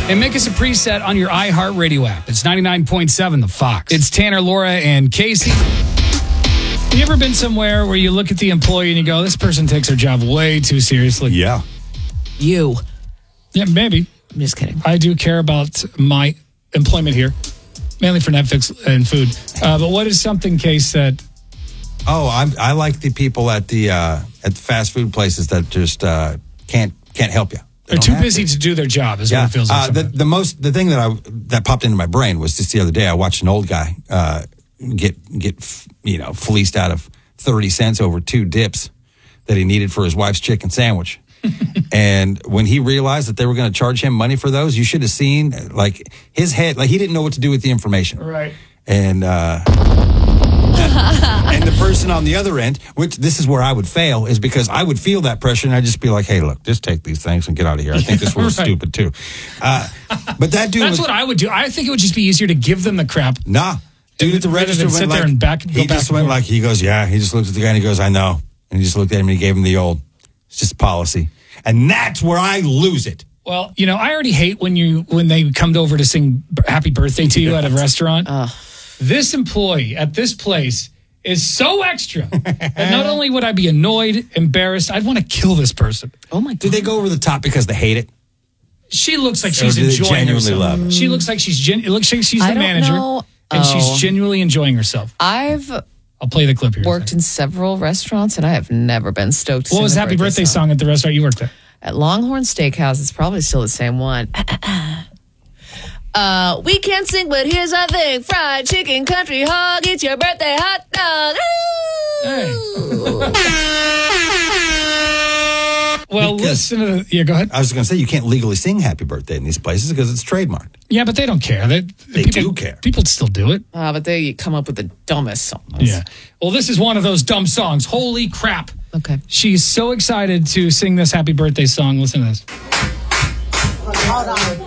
And make us a preset on your iHeartRadio app. It's 99.7 The Fox. It's Tanner, Laura, and Casey. Have you ever been somewhere where you look at the employee and you go, this person takes their job way too seriously? Yeah. You. Yeah, maybe. I'm just kidding. I do care about my employment here, mainly for Netflix and food. But what is something, Case, that... Oh, I like the people at the fast food places that just can't help you. They're too busy to do their job, is what it feels like. The thing that popped into my brain was just the other day. I watched an old guy get fleeced out of 30 cents over 2 dips that he needed for his wife's chicken sandwich. And when he realized that they were going to charge him money for those, you should have seen like his head, like he didn't know what to do with the information. Right. And and the person on the other end, which this is where I would fail, is because I would feel that pressure and I'd just be like, hey, look, just take these things and get out of here. I think this was stupid too. But that dude That's what I would do. I think it would just be easier to give them the crap. Nah. Dude at the register went sit like, there and he just went like, he goes, yeah. He just looked at the guy and he goes, I know. And he just looked at him and he gave him the old, it's just policy. And that's where I lose it. Well, I already hate when they come over to sing happy birthday to you at a restaurant. This employee at this place is so extra that not only would I be annoyed, embarrassed, I'd want to kill this person. Oh my God. Do they go over the top because they hate it? She looks like she's enjoying herself. Love it? She looks like she's it looks like she's the manager and she's genuinely enjoying herself. I'll play the clip here. Worked in several restaurants and I have never been stoked. What was the happy birthday song at the restaurant you worked at? At Longhorn Steakhouse. It's probably still the same one. We can't sing, but here's our thing. Fried chicken, country hog, it's your birthday hot dog. Well, listen to yeah, go ahead. I was going to say, you can't legally sing happy birthday in these places because it's trademarked. Yeah, but they don't care. They do care. People still do it. But they come up with the dumbest songs. Yeah. Well, this is one of those dumb songs. Holy crap. Okay. She's so excited to sing this happy birthday song. Listen to this. Hold on.